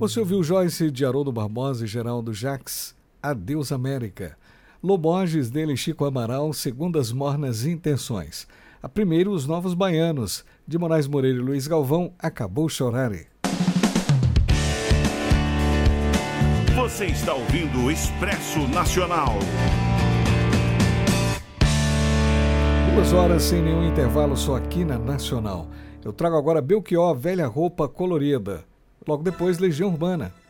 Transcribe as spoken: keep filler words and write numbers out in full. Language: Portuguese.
Você ouviu Joyce de Haroldo Barbosa e Geraldo Jacques, Adeus América. Loborges dele Chico Amaral, Segundas Mornas Intenções. A primeiro, Os Novos Baianos, de Moraes Moreira e Luiz Galvão, Acabou Chorare. Você está ouvindo o Expresso Nacional. Duas horas sem nenhum intervalo, só aqui na Nacional. Eu trago agora Belchior, Velha Roupa Colorida. Logo depois, Legião Urbana.